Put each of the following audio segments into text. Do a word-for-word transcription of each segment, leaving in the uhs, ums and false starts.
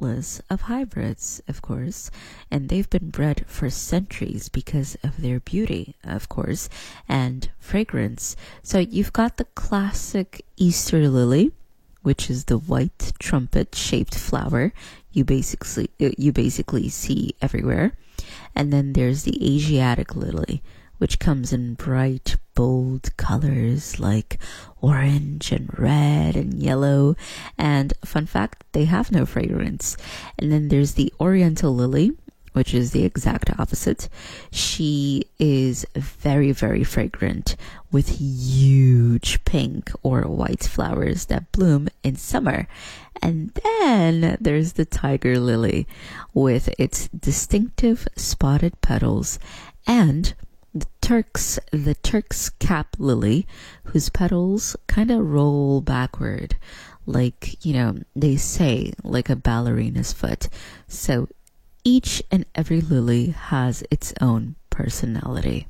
countless of hybrids, of course, and they've been bred for centuries because of their beauty, of course, and fragrance. So you've got the classic Easter lily, which is the white trumpet-shaped flower you basically you basically see everywhere. And then there's the Asiatic lily, which comes in bright, bold colors like orange and red and yellow. And fun fact, they have no fragrance. And then there's the Oriental lily, which is the exact opposite. She is very, very fragrant with huge pink or white flowers that bloom in summer. And then there's the tiger lily with its distinctive spotted petals, and the Turk's the Turk's cap lily, whose petals kind of roll backward, like, you know, they say, like a ballerina's foot. So each and every lily has its own personality.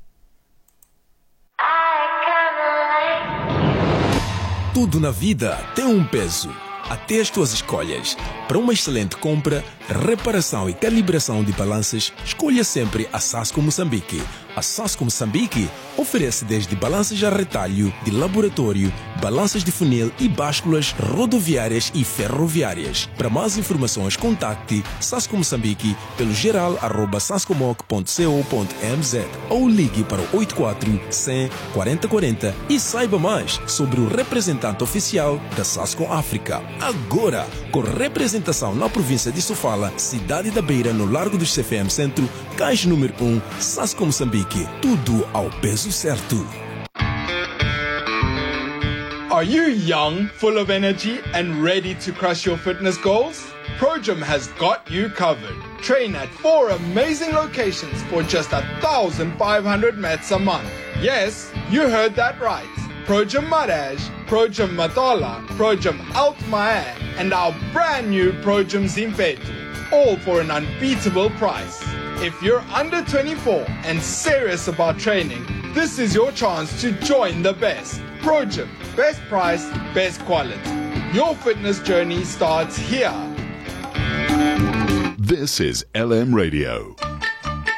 Tudo na vida tem um peso, até as tuas escolhas. Para uma excelente compra, reparação e calibração de balanças, escolha sempre a Sasco Moçambique. A Sasco Moçambique oferece desde balanças a retalho, de laboratório, balanças de funil e básculas rodoviárias e ferroviárias. Para mais informações, contacte Sasco Moçambique pelo geral arroba sascomoc ponto co ponto mz ou ligue para o oito quatro cem quarenta quarenta e saiba mais sobre o representante oficial da Sasco África. Agora, com representação na província de Sofala, cidade da Beira, no Largo do C F M Centro, caixa número um, Sasco Moçambique. Tudo ao peso certo. Are you young, full of energy, and ready to crush your fitness goals? ProGym has got you covered. Train at four amazing locations for just one thousand five hundred mats a month. Yes, you heard that right. ProGym Maraj, ProGym Matola, ProGym Altmaier, and our brand new ProGym Zimpetu. All for an unbeatable price. If you're under twenty-four and serious about training, this is your chance to join the best. ProGym, best price, best quality. Your fitness journey starts here. This is L M Radio.